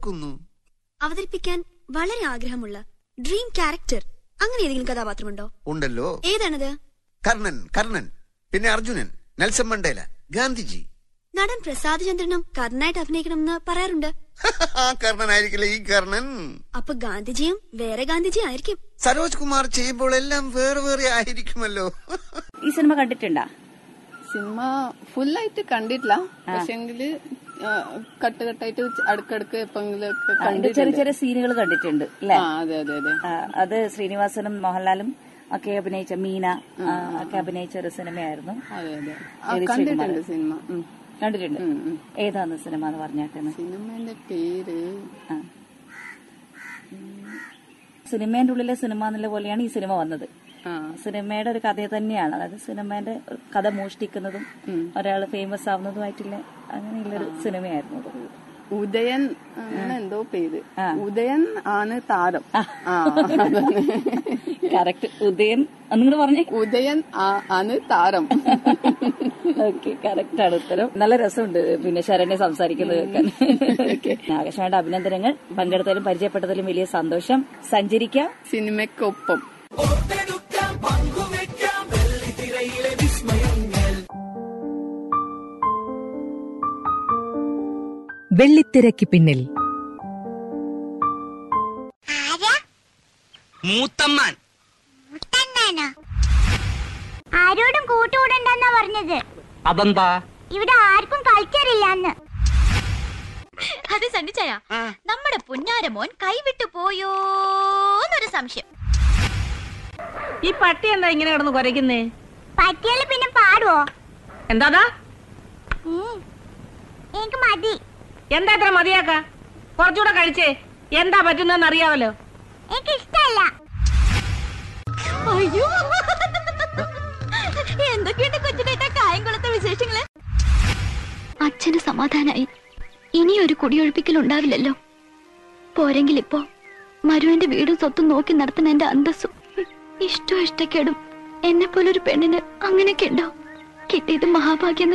ഓർക്കുന്നു. അവതരിപ്പിക്കാൻ വളരെ ആഗ്രഹമുള്ള ഡ്രീം ക്യാരക്ടർ അങ്ങനെ ഏതെങ്കിലും കഥാപാത്രമുണ്ടോ? ഉണ്ടല്ലോ. ഏതാണത്? കർണൻ, പിന്നെ അർജുനൻ, നെൽസൺ മണ്ടേല, ഗാന്ധിജി. നടൻ പ്രസാദ് ചന്ദ്രനും കർണനായിട്ട് അഭിനയിക്കണമെന്ന് പറയാറുണ്ട്. കർണനായിരിക്കില്ല ഈ കർണൻ. അപ്പൊ ഗാന്ധിജിയും വേറെ ഗാന്ധിജി ആയിരിക്കും. സരോജ് കുമാർ ചെയ്യുമ്പോൾ എല്ലാം വേറെ വേറെ ആയിരിക്കുമല്ലോ. ഈ സിനിമ കണ്ടിട്ടുണ്ടാ? സിനിമ ഫുള്ളായിട്ട് കണ്ടിട്ടില്ല, പക്ഷെങ്കില് കട്ടായിട്ട് അടുക്കടുക്ക് എപ്പോഴെങ്കിലും ചെറിയ ചെറിയ സീനുകൾ കണ്ടിട്ടുണ്ട് അല്ലേ? അതെ അതെ അതെ. അത് ശ്രീനിവാസനും മോഹൻലാലും ഒക്കെ അഭിനയിച്ച മീന ഒക്കെ അഭിനയിച്ച ഒരു സിനിമയായിരുന്നു. അതെ അതെ കണ്ടിട്ടുണ്ട് സിനിമ. കണ്ടിട്ടുണ്ട്. ഏതാണ് സിനിമ എന്ന് പറഞ്ഞേക്കുന്നത്? സിനിമന്റെ പേര് സിനിമേന്റെ ഉള്ളിലെ സിനിമ എന്നുള്ള പോലെയാണ് ഈ സിനിമ വന്നത്. സിനിമയുടെ ഒരു കഥ തന്നെയാണ്. അതായത് സിനിമേന്റെ കഥ മോഷ്ടിക്കുന്നതും ഒരാള് ഫേമസ് ആവുന്നതുമായിട്ടുള്ള അങ്ങനെയുള്ളൊരു സിനിമയായിരുന്നു അത്. ഉദയൻ അങ്ങനെ എന്തോ പേര്. ഉദയൻ ആണ് താരം. കറക്റ്റ്. ഉദയൻ നിങ്ങള് പറഞ്ഞേ. ഉദയൻ ആണ് താരം. ഓക്കെ, കറക്റ്റ് ആണ് ഉത്തരം. നല്ല രസമുണ്ട് പിന്നെ ശരണ്യ സംസാരിക്കുന്നത് കേൾക്കാൻ. ആകാശവാണിയുടെ അഭിനന്ദനങ്ങൾ. പങ്കെടുത്തതിലും പരിചയപ്പെട്ടതിലും വലിയ സന്തോഷം. സഞ്ചരിക്കാം സിനിമയ്ക്കൊപ്പം. വെള്ളിത്തിരക്ക് പിന്നിൽ. മൂത്തമ്മാൻ. ആരോടും കൂട്ടുകൂടണ്ടെന്നാ പറഞ്ഞത്. അതെന്താ? ഇവിടെ ആർക്കും കൾച്ചർ ഇല്ലാന്ന്. അത് സണ്ണിച്ചായ, നമ്മുടെ പുന്നാരമോൻ കൈവിട്ടു പോയോന്നൊരു സംശയം. ഈ പട്ടി എന്താ ഇങ്ങനെ കിടന്ന് കുരയ്ക്കുന്നേ? പറ്റിയാല് പിന്നെ പാടുവോ? എന്താ? എനിക്ക് മതി. എന്താ ഇത്ര മതിയാക്ക? കുറച്ചുകൂടെ കഴിച്ചേ. എന്താ പറ്റുന്നതെന്ന് അറിയാവല്ലോ. എനിക്ക് ഇഷ്ടല്ല. അയ്യോ, എന്തൊക്കെയുണ്ട് കൊച്ചിനേട്ടാ കായംകുളത്തെ വിശേഷങ്ങള്? അച്ഛന് സമാധാനായി. ഇനിയൊരു കുടിയൊഴിപ്പിക്കൽ ഉണ്ടാവില്ലല്ലോ. പോരെങ്കിൽ ഇപ്പോ മരുവിന്റെ വീടും സ്വത്തും നോക്കി നടത്തുന്ന എന്റെ അന്തസ്സും ഇഷ്ടക്കേടും എന്നെ പോലൊരു പെണ്ണിന് അങ്ങനെയൊക്കെ ഉണ്ടോ? കിട്ടിയത് മഹാഭാഗ്യം.